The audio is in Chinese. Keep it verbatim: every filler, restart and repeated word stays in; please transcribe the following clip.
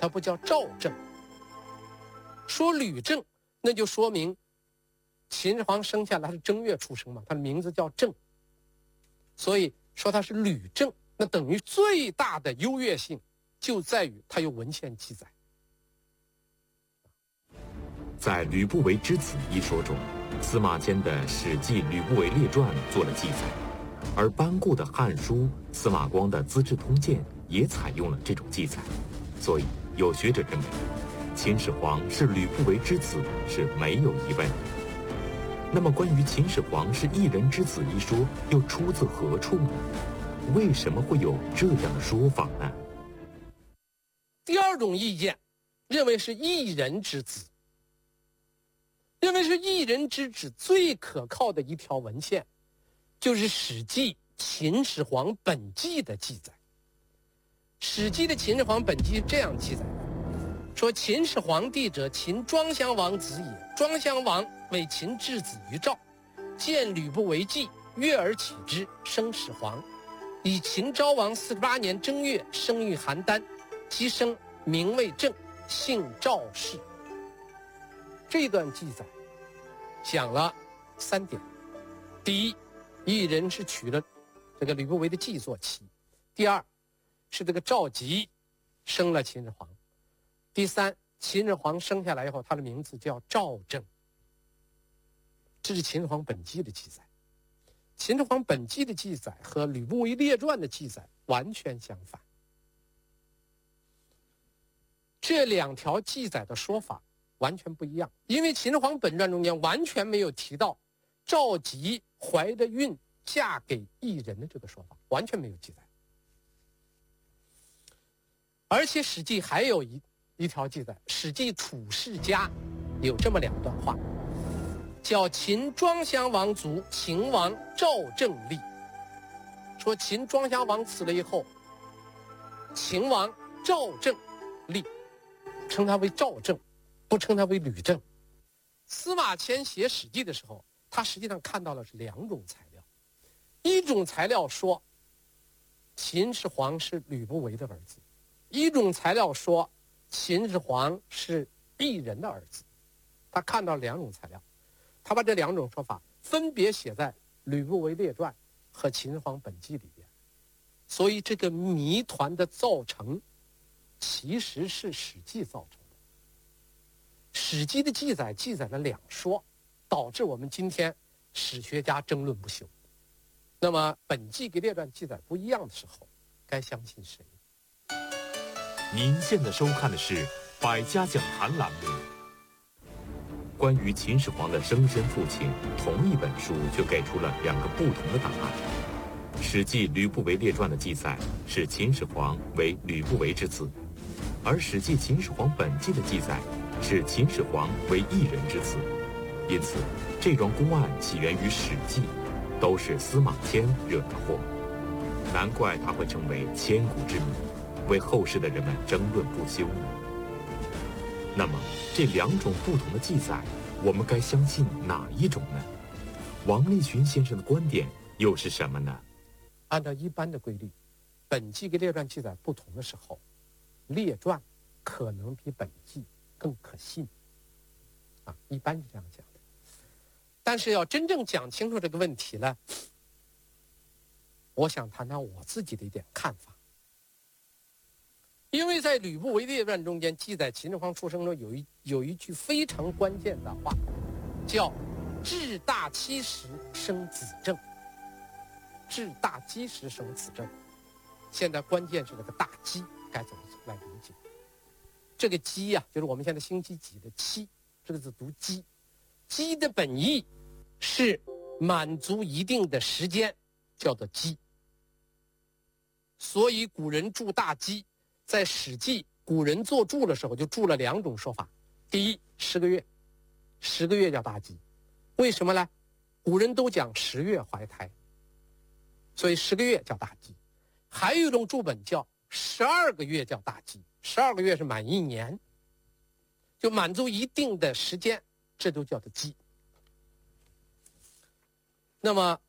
它不叫赵正。说吕正，那就说明秦始皇生下来是正月出生嘛，他的名字叫正，所以说他是吕正，那等于最大的优越性就在于他有文献记载。 在吕不韦之子一说中，司马迁的《史记·吕不韦列传》做了记载，而班固的《汉书》、司马光的《资治通鉴》也采用了这种记载，所以有学者认为，秦始皇是吕不韦之子是没有疑问的。那么，关于秦始皇是一人之子一说又出自何处呢？为什么会有这样的说法呢？ 第二种意见认为是一人之子，认为是一人之子最可靠的一条文献，就是《史记·秦始皇本纪》的记载。《史记》的《秦始皇本纪》是这样记载的，说秦始皇帝者，秦庄襄王子也。庄襄王为秦质子于赵，见吕不韦纪，悦而起之，生始皇。以秦昭王四十八年正月，生于邯郸，其生名为正，姓赵氏。这段记载讲了三点：第一，一人是娶了这个吕不韦的纪做妻；第二，是这个赵佶生了秦始皇；第三，秦始皇生下来以后，他的名字叫赵正。这是秦始皇本纪的记载。秦始皇本纪的记载和吕不韦列传的记载完全相反。这两条记载的说法完全不一样，因为秦始皇本传中间完全没有提到赵佶怀着孕嫁给异人的这个说法，完全没有记载。而且《史记》还有一一条记载，《史记·楚世家》有这么两段话，叫秦庄襄王卒，秦王赵正立。说秦庄襄王死了以后，秦王赵正立，称他为赵正，不称他为吕正。司马迁写《史记》的时候，他实际上看到的是两种材料，一种材料说秦始皇是吕不韦的儿子，一种材料说秦始皇是异人的儿子。他看到两种材料，他把这两种说法分别写在《吕不韦列传》和《秦始皇本纪》里边。所以这个谜团的造成其实是《史记》造成的。《史记》的记载记载了两说，导致我们今天史学家争论不休。那么本纪跟列传记载不一样的时候，该相信谁？ 您现在收看的是《百家讲坛》栏目。关于秦始皇的生身父亲，同一本书却给出了两个不同的答案。《史记·吕不韦列传》的记载是秦始皇为吕不韦之子，而《史记·秦始皇本纪》的记载是秦始皇为异人之子。因此，这桩公案起源于《史记》，都是司马迁惹的祸。难怪它会成为千古之谜，为后世的人们争论不休呢。那么，这两种不同的记载，我们该相信哪一种呢？王立群先生的观点又是什么呢？ 按照一般的规律，本纪跟列传记载不同的时候，列传可能比本纪更可信。啊，一般是这样讲的。但是要真正讲清楚这个问题呢，我想谈谈我自己的一点看法。因为在吕不韦列传中间记载秦始皇出生中有一有一句非常关键的话，叫至大七十生子正。至大基时生子正，现在关键是这个大基该怎么来理解？这个基呀、啊，就是我们现在星期几的七，这个字读基。基的本意是满足一定的时间，叫做基。所以古人注大基，在《史记》古人做注的时候就注了两种说法。第一，十个月，十个月叫大基。为什么呢？古人都讲十月怀胎，所以十个月叫大基。还有一种注本叫十二个月叫大基，十二个月是满一年，就满足一定的时间，这都叫做基。那么